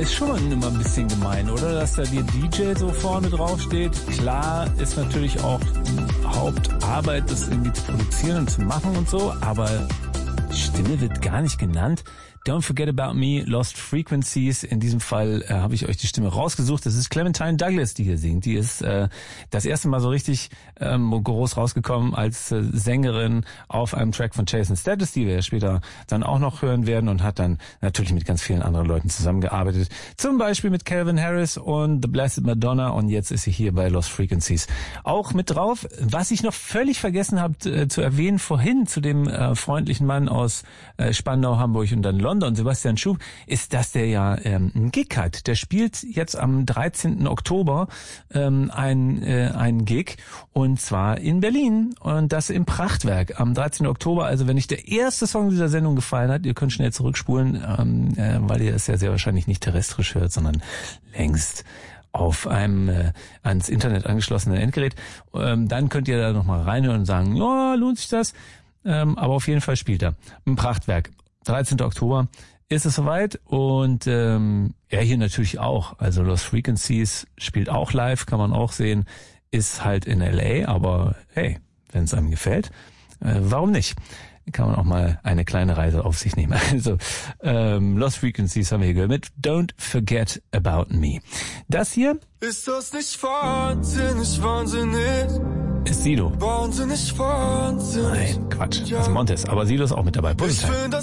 ist schon immer ein bisschen gemein, oder? Dass da die DJ so vorne drauf steht. Klar ist natürlich auch Hauptarbeit, das irgendwie zu produzieren und zu machen und so, aber die Stimme wird gar nicht genannt. Don't Forget About Me, Lost Frequencies. In diesem Fall habe ich euch die Stimme rausgesucht. Das ist Clementine Douglas, die hier singt. Die ist das erste Mal so richtig groß rausgekommen als Sängerin auf einem Track von Jason Status, die wir ja später dann auch noch hören werden, und hat dann natürlich mit ganz vielen anderen Leuten zusammengearbeitet. Zum Beispiel mit Calvin Harris und The Blessed Madonna, und jetzt ist sie hier bei Lost Frequencies auch mit drauf. Was ich noch völlig vergessen habe zu erwähnen vorhin zu dem freundlichen Mann aus Spandau, Hamburg und dann London, Sebastian Schub, ist, dass der ja einen Gig hat. Der spielt jetzt am 13. Oktober ein Gig, und zwar in Berlin, und das im Prachtwerk am 13. Oktober. Also wenn euch der erste Song dieser Sendung gefallen hat, ihr könnt schnell zurückspulen, weil ihr es ja sehr wahrscheinlich nicht terrestrisch hört, sondern längst auf einem ans Internet angeschlossenen Endgerät. Dann könnt ihr da nochmal reinhören und sagen, ja, lohnt sich das? Aber auf jeden Fall spielt er im Prachtwerk. 13. Oktober ist es soweit, und er hier natürlich auch. Also Lost Frequencies spielt auch live, kann man auch sehen, ist halt in LA, aber hey, wenn es einem gefällt, warum nicht? Kann man auch mal eine kleine Reise auf sich nehmen. Also Lost Frequencies haben wir hier gehört mit Don't Forget About Me. Das hier ist das nicht wahnsinnig? Ist Sido. Wahnsinnig. Nein, Quatsch. Das ist Montes, aber Sido ist auch mit dabei. Ich find das